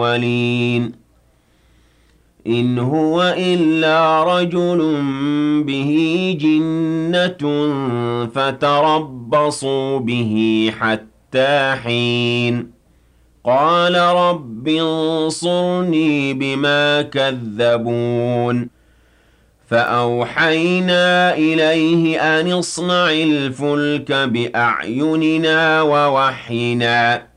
الأولين إن هو إلا رجل به جنة فتربصوا به حتى حين قال رب انصرني بما كذبون فأوحينا إليه أن اصنع الفلك بأعيننا ووحينا